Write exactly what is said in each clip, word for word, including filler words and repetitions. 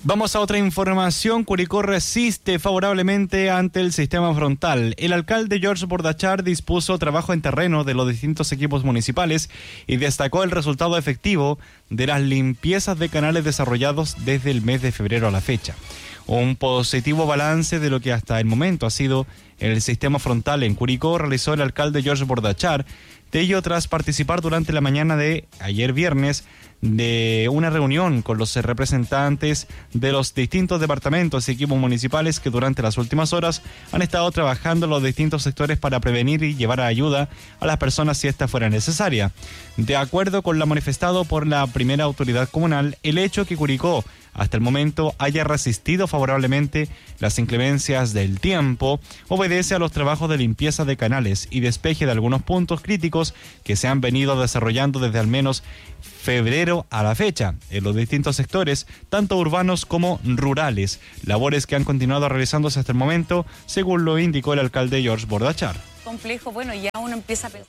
Vamos a otra información. Curicó resiste favorablemente ante el sistema frontal. El alcalde George Bordachar dispuso trabajo en terreno de los distintos equipos municipales y destacó el resultado efectivo de las limpiezas de canales desarrollados desde el mes de febrero a la fecha. Un positivo balance de lo que hasta el momento ha sido el sistema frontal en Curicó realizó el alcalde George Bordachar, de ello tras participar durante la mañana de ayer viernes de una reunión con los representantes de los distintos departamentos y equipos municipales que durante las últimas horas han estado trabajando en los distintos sectores para prevenir y llevar ayuda a las personas si esta fuera necesaria. De acuerdo con lo manifestado por la primera autoridad comunal, el hecho que Curicó hasta el momento haya resistido favorablemente las inclemencias del tiempo obedece a los trabajos de limpieza de canales y despeje de algunos puntos críticos que se han venido desarrollando desde al menos febrero a la fecha en los distintos sectores, tanto urbanos como rurales, labores que han continuado realizándose hasta el momento, según lo indicó el alcalde George Bordachar. Complejo, bueno, ya uno empieza a pensar.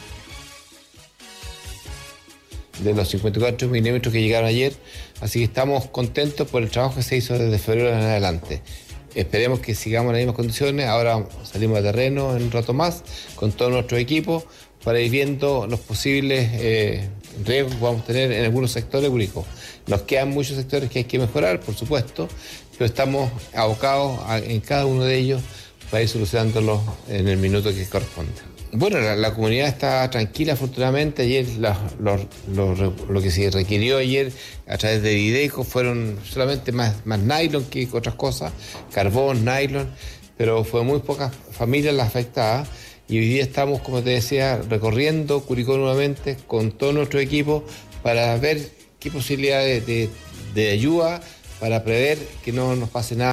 De los cincuenta y cuatro milímetros que llegaron ayer, así que estamos contentos por el trabajo que se hizo desde febrero en adelante. Esperemos que sigamos en las mismas condiciones. Ahora salimos a terreno en un rato más con todo nuestro equipo para ir viendo los posibles eh, riesgos que vamos a tener en algunos sectores de Curicó. Nos quedan muchos sectores que hay que mejorar, por supuesto, pero estamos abocados a, en cada uno de ellos para ir solucionándolos en el minuto que corresponde. Bueno, la, la comunidad está tranquila, afortunadamente. Ayer la, lo, lo, lo que se requirió ayer a través de Videco fueron solamente más, más nylon que otras cosas, carbón, nylon, pero fue muy pocas familias las afectadas y hoy día estamos, como te decía, recorriendo Curicó nuevamente con todo nuestro equipo para ver qué posibilidades de, de, de ayuda, para prever que no nos pase nada.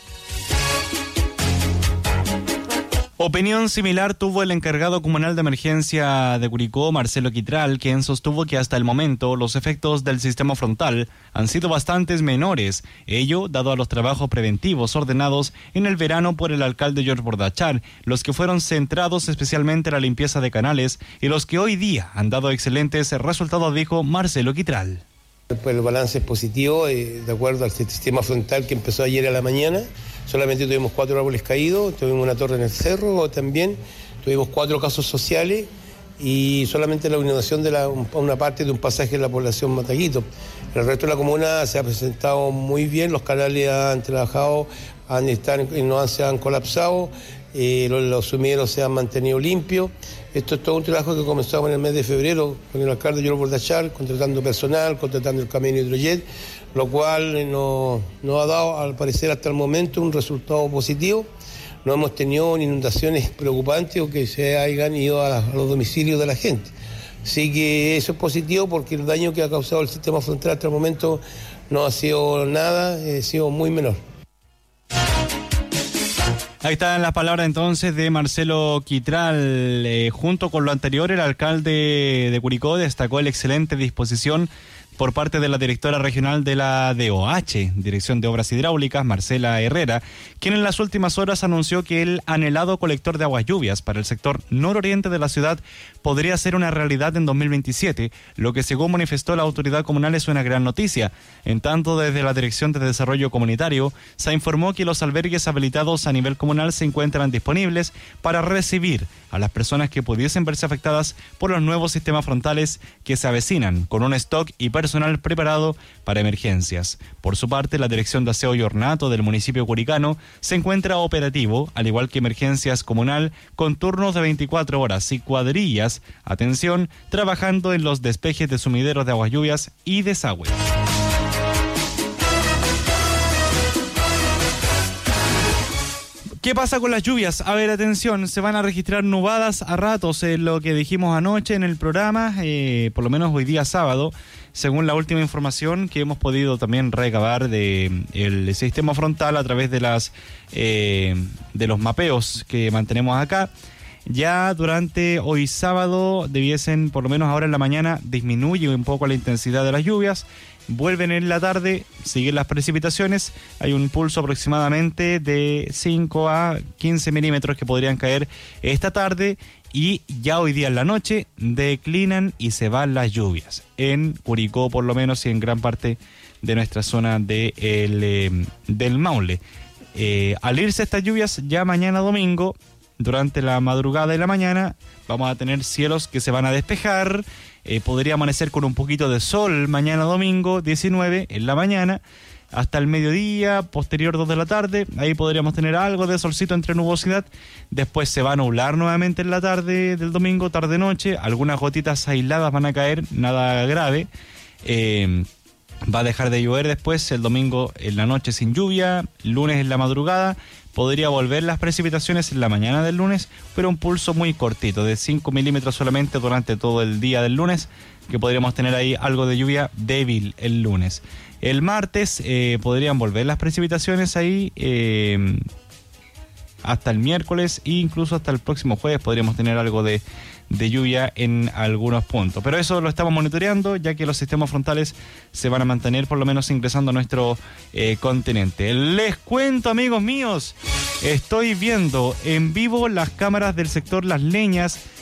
Opinión similar tuvo el encargado comunal de emergencia de Curicó, Marcelo Quitral, quien sostuvo que hasta el momento los efectos del sistema frontal han sido bastantes menores, ello dado a los trabajos preventivos ordenados en el verano por el alcalde George Bordachar, los que fueron centrados especialmente en la limpieza de canales y los que hoy día han dado excelentes resultados, dijo Marcelo Quitral. Pues el balance es positivo, eh, de acuerdo al sistema frontal que empezó ayer a la mañana. Solamente tuvimos cuatro árboles caídos, tuvimos una torre en el cerro también, tuvimos cuatro casos sociales y solamente la inundación de la, una parte de un pasaje de la población Mataquito. El resto de la comuna se ha presentado muy bien, los canales han trabajado, han están, no se han colapsado, eh, los, los sumideros se han mantenido limpios. Esto es todo un trabajo que comenzamos en el mes de febrero con el alcalde George Bordachar, contratando personal, contratando el camión hidrojet, lo cual nos, nos ha dado, al parecer hasta el momento, un resultado positivo. No hemos tenido inundaciones preocupantes o que se hayan ido a, a los domicilios de la gente. Así que eso es positivo porque el daño que ha causado el sistema frontal hasta el momento no ha sido nada, ha sido muy menor. Ahí están las palabras entonces de Marcelo Quitral. Eh, junto con lo anterior, el alcalde de Curicó destacó la excelente disposición por parte de la directora regional de la D O H, Dirección de Obras Hidráulicas, Marcela Herrera, quien en las últimas horas anunció que el anhelado colector de aguas lluvias para el sector nororiente de la ciudad podría ser una realidad en dos mil veintisiete, lo que según manifestó la autoridad comunal es una gran noticia. En tanto, desde la Dirección de Desarrollo Comunitario se informó que los albergues habilitados a nivel comunal se encuentran disponibles para recibir a las personas que pudiesen verse afectadas por los nuevos sistemas frontales que se avecinan, con un stock y personal preparado para emergencias. Por su parte, la Dirección de Aseo y Ornato del municipio curicano se encuentra operativo, al igual que emergencias comunal, con turnos de veinticuatro horas y cuadrillas, atención, trabajando en los despejes de sumideros de aguas lluvias y desagüe. ¿Qué pasa con las lluvias? A ver, atención, se van a registrar nubadas a ratos, eh, lo que dijimos anoche en el programa, eh, por lo menos hoy día sábado, según la última información que hemos podido también recabar de el sistema frontal a través de las eh, de los mapeos que mantenemos acá. Ya durante hoy sábado debiesen, por lo menos ahora en la mañana, disminuye un poco la intensidad de las lluvias. Vuelven en la tarde, siguen las precipitaciones, hay un pulso aproximadamente de cinco a quince milímetros que podrían caer esta tarde y ya hoy día en la noche declinan y se van las lluvias, en Curicó por lo menos y en gran parte de nuestra zona de el, eh, del Maule. Eh, al irse estas lluvias, ya mañana domingo, durante la madrugada y la mañana, vamos a tener cielos que se van a despejar. Eh, podría amanecer con un poquito de sol mañana domingo, diecinueve, en la mañana, hasta el mediodía, posterior dos de la tarde. Ahí podríamos tener algo de solcito entre nubosidad. Después se va a nublar nuevamente en la tarde del domingo, tarde-noche. Algunas gotitas aisladas van a caer, nada grave. Eh... Va a dejar de llover después, el domingo en la noche sin lluvia, lunes en la madrugada, podría volver las precipitaciones en la mañana del lunes, pero un pulso muy cortito, de cinco milímetros solamente durante todo el día del lunes, que podríamos tener ahí algo de lluvia débil el lunes. El martes eh, podrían volver las precipitaciones ahí eh, hasta el miércoles e incluso hasta el próximo jueves podríamos tener algo de... de lluvia en algunos puntos. Pero eso lo estamos monitoreando, ya que los sistemas frontales se van a mantener por lo menos ingresando a nuestro eh, continente. Les cuento, amigos míos, estoy viendo en vivo las cámaras del sector Las Leñas